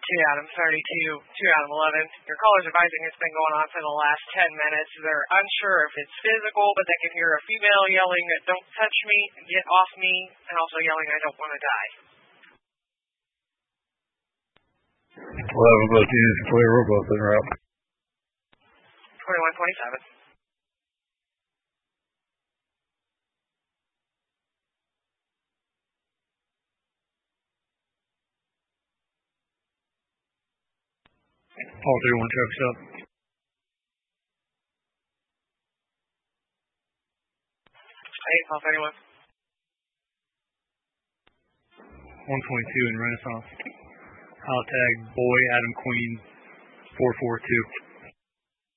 2 Adam 32, 2 Adam 11. Your caller's advising it's been going on for the last 10 minutes. They're unsure if it's physical, but they can hear a female yelling, "Don't touch me, get off me," and also yelling, "I don't want to die." 11, both units clear, we're both en route. 2127. All 31 trucks up. 8, call 31. 122 in Renaissance. I'll tag boy Adam Queen 442.